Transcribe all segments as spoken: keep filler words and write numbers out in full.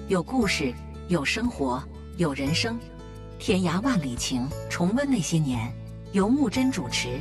有故事，有生活，有人生。天涯万里情，重温那些年。由木真主持。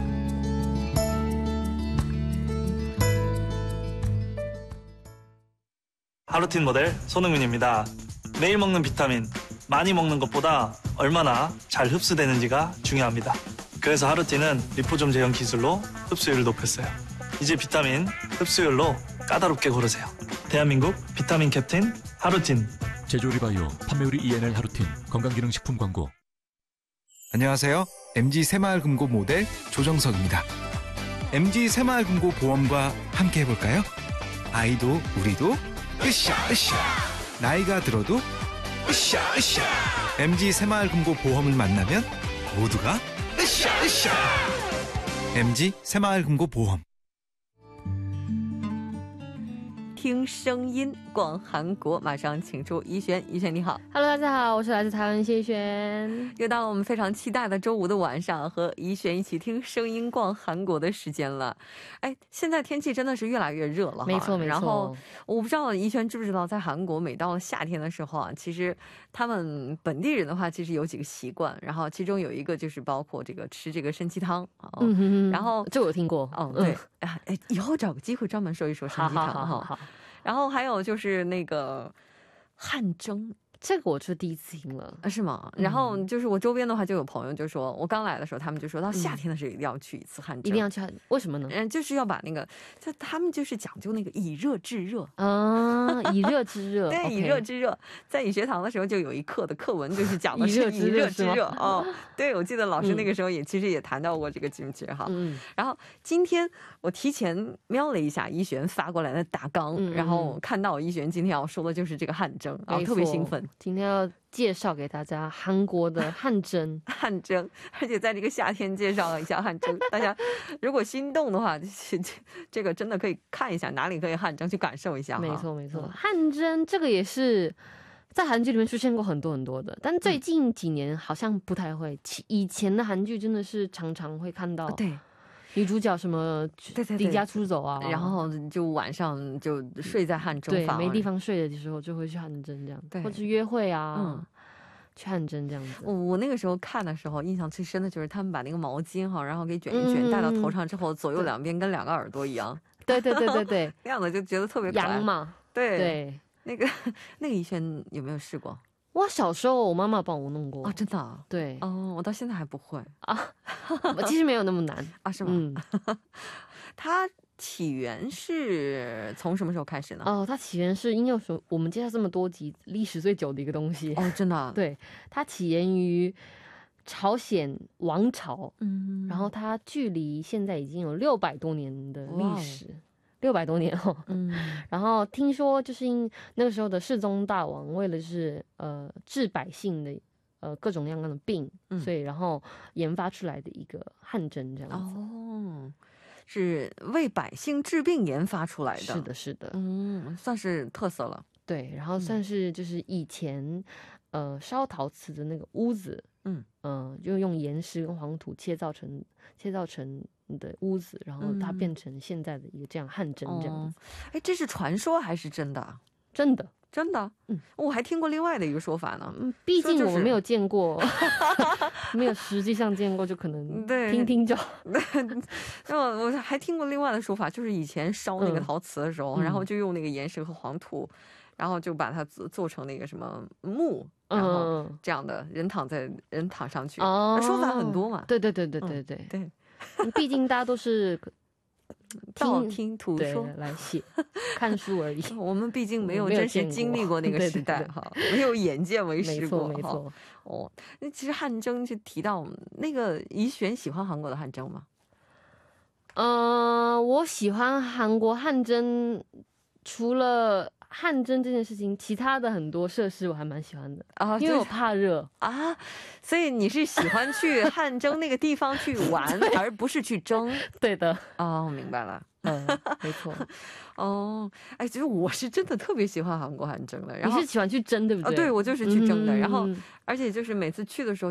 하루틴 모델 손흥민입니다. 매일 먹는 비타민, 많이 먹는 것보다 얼마나 잘 흡수되는지가 중요합니다. 그래서 하루틴은 리포좀 제형 기술로 흡수율을 높였어요. 이제 비타민 흡수율로 까다롭게 고르세요. 대한민국 비타민 캡틴 하루틴. 제조리바이오 판매율이 이엔엘 하루틴 건강기능식품 광고. 안녕하세요. 엠지 새마을금고 모델 조정석입니다. 엠지 새마을금고 보험과 함께 해볼까요? 아이도 우리도 으쌰 으쌰. 나이가 들어도 으쌰 으쌰. 엠지 새마을금고 보험을 만나면 모두가 으쌰 으쌰. 엠지 새마을금고 보험. 听声音逛韩国，马上请出怡璇。怡璇你好。 Hello， 大家好，我是来自台湾谢璇。 又到了我们非常期待的周五的晚上，和怡璇一起听声音逛韩国的时间了。哎，现在天气真的是越来越热了哈， 没错没错。 然后我不知道怡璇知不知道，在韩国每到了夏天的时候啊，其实他们本地人的话，其实有几个习惯，然后其中有一个就是包括这个吃这个参鸡汤。嗯哼，然后这我有听过。 哦，对，哎，以后找个机会专门说一说参鸡汤哈。好好好。 然后还有就是那个汗蒸， 这个我是第一次听了， 是吗？然后就是我周边的话就有朋友就说，我刚来的时候他们就说到夏天的时候一定要去一次汗蒸，一定要去，为什么呢？嗯，就是要把那个，就他们就是讲究那个以热制热啊，以热制热，对，以热制热。在语学堂的时候就有一课的课文就是讲的是以热制热哦。对，我记得老师那个时候也其实也谈到过这个经济哈。然后今天我提前瞄了一下怡璇发过来的大纲，然后看到怡璇今天要说的就是这个汗蒸，然后特别兴奋。今天要 介绍给大家韩国的汗蒸，汗蒸，而且在这个夏天介绍了一下汗蒸，大家如果心动的话，这个真的可以看一下哪里可以汗蒸，去感受一下。没错没错，汗蒸这个也是在韩剧里面出现过很多很多的，但最近几年好像不太会。以前的韩剧真的是常常会看到，对。 女主角什么离家出走啊，然后就晚上就睡在汗蒸房，对，没地方睡的时候就会去汗蒸这样，或者约会啊，去汗蒸这样子。我那个时候看的时候，印象最深的就是他们把那个毛巾哈，然后给卷一卷，戴到头上之后，左右两边跟两个耳朵一样。对对对对对，那样子就觉得特别可爱嘛。对对，那个那个怡璇有没有试过？ 我小时候我妈妈帮我弄过啊，真的？对，哦，我到现在还不会啊，其实没有那么难啊，是吗？它起源是从什么时候开始呢？哦，它起源是因为我们介绍这么多集历史最久的一个东西哦，真的？对，它起源于朝鲜王朝，嗯，然后它距离现在已经有六百多年的历史。 六百多年哦，嗯，然后听说就是因那个时候的世宗大王为了是呃治百姓的呃各种各样的病，所以然后研发出来的一个汗蒸这样子。哦，是为百姓治病研发出来的。是的，是的，嗯，算是特色了。对，然后算是就是以前呃烧陶瓷的那个屋子，嗯嗯，就用岩石跟黄土切造成切造成 的屋子，然后它变成现在的一个这样汗蒸这样子。哎，这是传说还是真的？真的，真的。嗯，我还听过另外的一个说法呢。嗯，毕竟我们没有见过，没有实际上见过，就可能听听就。那我还听过另外的说法，就是以前烧那个陶瓷的时候，然后就用那个岩石和黄土，然后就把它做成那个什么木，然后这样的人躺在人躺上去，说法很多嘛。对对对对对对对。 毕竟大家都是道听途说来写看书而已，我们毕竟没有真实经历过那个时代哈，没有眼见为实过。没错，哦，那其实汗蒸就提到那个怡璇喜欢韩国的汗蒸吗？呃，我喜欢韩国汗蒸，除了 汗蒸这件事情，其他的很多设施我还蛮喜欢的啊，因为我怕热啊，所以你是喜欢去汗蒸那个地方去玩，而不是去蒸。对的，哦，明白了。 嗯，没错。哦，哎，其实我是真的特别喜欢韩国汗蒸的。你是喜欢去蒸对不对？对，我就是去蒸的。然后而且就是每次去的时候